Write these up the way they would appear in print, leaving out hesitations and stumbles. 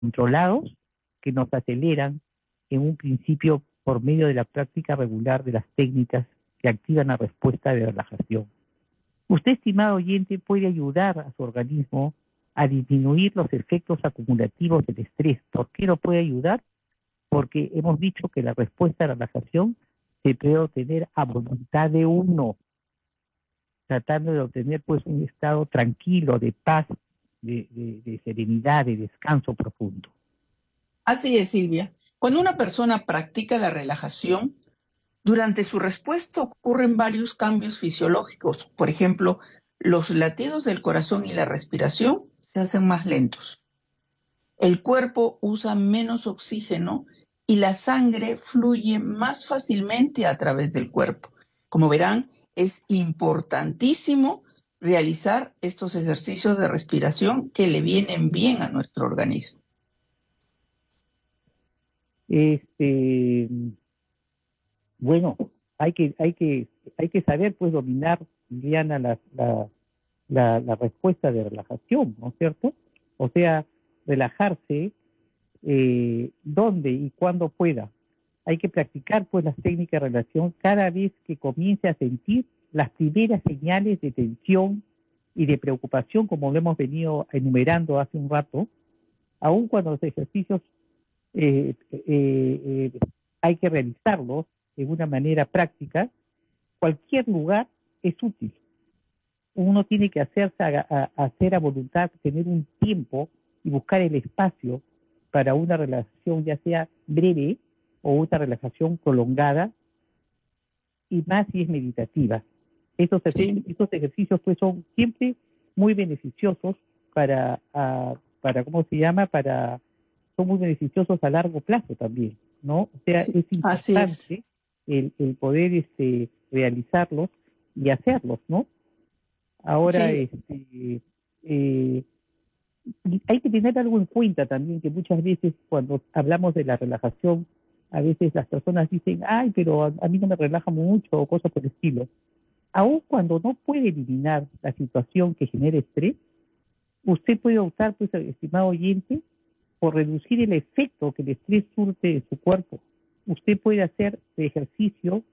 controlados que nos aceleran en un principio por medio de la práctica regular de las técnicas que activan la respuesta de relajación. Usted, estimado oyente, puede ayudar a su organismo a disminuir los efectos acumulativos del estrés. ¿Por qué lo puede ayudar? Porque hemos dicho que la respuesta de relajación se puede obtener a voluntad de uno, tratando de obtener pues un estado tranquilo, de paz, de serenidad, de descanso profundo. Así es, Silvia. Cuando una persona practica la relajación, durante su respuesta ocurren varios cambios fisiológicos. Por ejemplo, los latidos del corazón y la respiración se hacen más lentos. El cuerpo usa menos oxígeno y la sangre fluye más fácilmente a través del cuerpo. Como verán, es importantísimo realizar estos ejercicios de respiración que le vienen bien a nuestro organismo. Bueno, hay que saber pues dominar, Liliana, la respuesta de relajación, ¿no es cierto? O sea, relajarse donde y cuando pueda. Hay que practicar pues las técnicas de relajación cada vez que comience a sentir las primeras señales de tensión y de preocupación, como lo hemos venido enumerando hace un rato, aun cuando los ejercicios eh, hay que realizarlos de una manera práctica. Cualquier lugar es útil. Uno tiene que hacer a voluntad, tener un tiempo y buscar el espacio para una relajación, ya sea breve o una relajación prolongada, y más si es meditativa. Estos ejercicios pues son siempre muy beneficiosos ¿cómo se llama? Son muy beneficiosos a largo plazo también, ¿no? O sea, es importante el poder realizarlos y hacerlos, ¿no? Ahora, hay que tener algo en cuenta también, que muchas veces cuando hablamos de la relajación, a veces las personas dicen, ay, pero a mí no me relaja mucho, o cosas por el estilo. Aun cuando no puede eliminar la situación que genera estrés, usted puede optar, pues, estimado oyente, por reducir el efecto que el estrés surte en su cuerpo. Usted puede hacer ejercicio,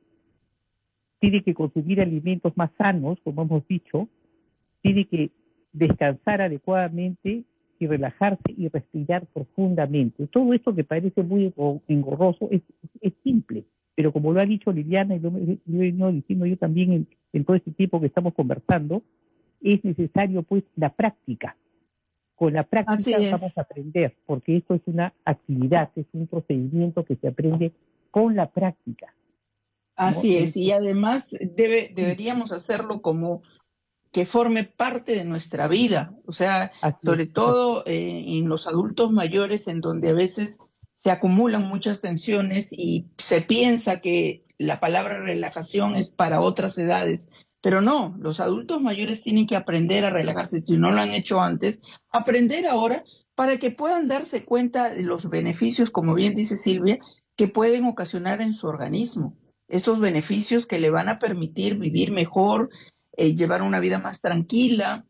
tiene que consumir alimentos más sanos, como hemos dicho, tiene que descansar adecuadamente y relajarse y respirar profundamente. Todo esto que parece muy engorroso es simple, pero como lo ha dicho Liliana y lo he venido diciendo yo también en todo este tiempo que estamos conversando, es necesario pues la práctica. Con la práctica vamos a aprender, porque esto es una actividad, es un procedimiento que se aprende con la práctica. Así es, y además deberíamos hacerlo como que forme parte de nuestra vida, o sea, sobre todo en los adultos mayores, en donde a veces se acumulan muchas tensiones y se piensa que la palabra relajación es para otras edades, pero no, los adultos mayores tienen que aprender a relajarse, si no lo han hecho antes, aprender ahora para que puedan darse cuenta de los beneficios, como bien dice Silvia, que pueden ocasionar en su organismo. Estos beneficios que le van a permitir vivir mejor, llevar una vida más tranquila,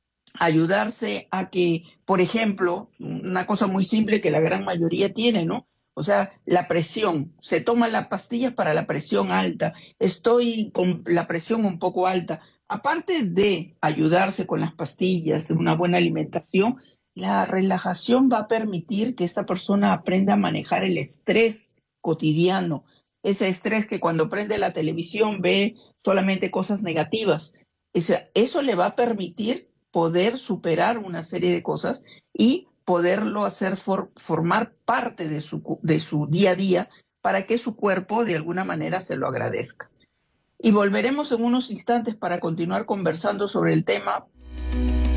ayudarse a que, por ejemplo, una cosa muy simple que la gran mayoría tiene, ¿no? O sea, la presión. Se toma las pastillas para la presión alta. Estoy con la presión un poco alta. Aparte de ayudarse con las pastillas, una buena alimentación, la relajación va a permitir que esta persona aprenda a manejar el estrés cotidiano. Ese estrés que cuando prende la televisión ve solamente cosas negativas. Eso le va a permitir poder superar una serie de cosas y poderlo hacer formar parte de su día a día para que su cuerpo de alguna manera se lo agradezca. Y volveremos en unos instantes para continuar conversando sobre el tema.